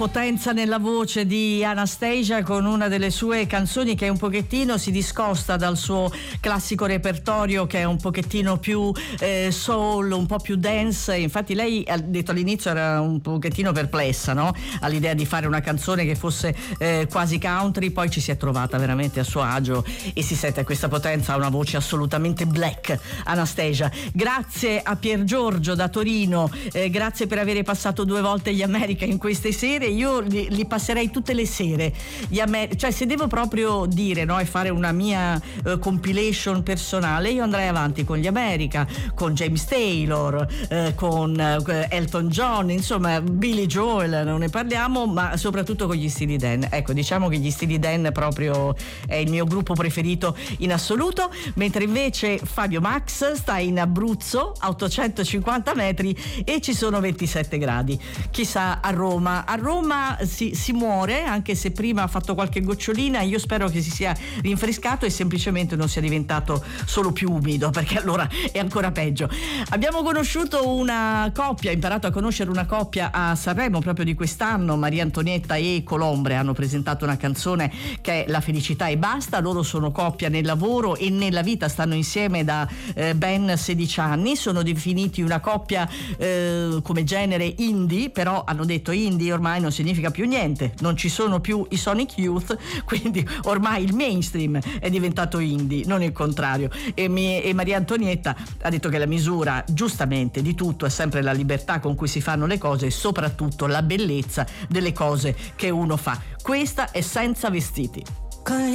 Potenza nella voce di Anastasia con una delle sue canzoni che un pochettino si discosta dal suo classico repertorio, che è un pochettino più soul, un po' più dance. Infatti lei ha detto all'inizio era un pochettino perplessa, no? All'idea di fare una canzone che fosse quasi country, poi ci si è trovata veramente a suo agio e si sente questa potenza, ha una voce assolutamente black. Anastasia, grazie a Pier Giorgio da Torino, grazie per aver passato 2 volte gli America in queste sere. Io li passerei tutte le sere, cioè se devo proprio dire, no, e fare una mia compilation personale, io andrei avanti con gli America, con James Taylor, con Elton John, insomma Billy Joel, non ne parliamo, ma soprattutto con gli Steely Dan. Ecco, diciamo che gli Steely Dan proprio è il mio gruppo preferito in assoluto, mentre invece Fabio Max sta in Abruzzo a 850 metri e ci sono 27 gradi. Chissà a Roma si muore, anche se prima ha fatto qualche gocciolina. Io spero che si sia rinfrescato e semplicemente non sia diventato solo più umido, perché allora è ancora peggio. Abbiamo conosciuto una coppia, imparato a conoscere una coppia a Sanremo proprio di quest'anno. Maria Antonietta e Colombre hanno presentato una canzone che è La felicità e basta. Loro sono coppia nel lavoro e nella vita, stanno insieme da ben 16 anni, sono definiti una coppia come genere indie, però hanno detto indie ormai non significa più niente, non ci sono più i Sonic Youth, quindi ormai il mainstream è diventato indie, non il contrario. E Maria Antonietta ha detto che la misura giustamente di tutto è sempre la libertà con cui si fanno le cose e soprattutto la bellezza delle cose che uno fa. Questa è Senza vestiti.